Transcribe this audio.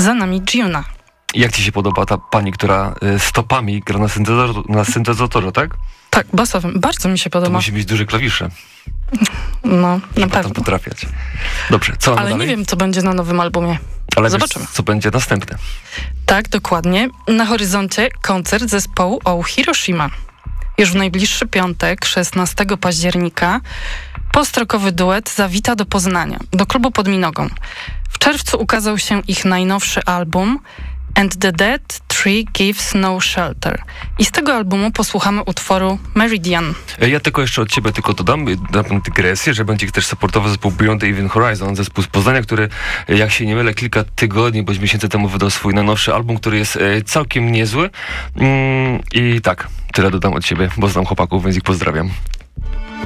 Za nami Giuna. Jak ci się podoba ta pani, która stopami gra na syntezatorze, tak? Tak, basowym. Bardzo mi się To podoba. musi mieć duże klawisze, No, na żeby tam pewno. potrafiać. Dobrze, co mamy Ale dalej? nie wiem, co będzie na nowym albumie. Ale zobaczymy. Wiesz, co będzie następne. Tak, dokładnie. Na horyzoncie koncert zespołu Oh Hiroshima. Już w najbliższy piątek, 16 października, post-rockowy duet zawita do Poznania, do klubu pod Minogą. W czerwcu ukazał się ich najnowszy album And the Dead Tree Gives No Shelter. I z tego albumu posłuchamy utworu Meridian. Ja tylko jeszcze od ciebie dodam dygresję, że będzie też supportowy zespół Beyond the Even Horizon, zespół z Poznania, który, jak się nie mylę, kilka tygodni bądź miesięcy temu wydał swój najnowszy album, który jest całkiem niezły. I tak, tyle dodam od siebie, bo znam chłopaków, więc ich pozdrawiam.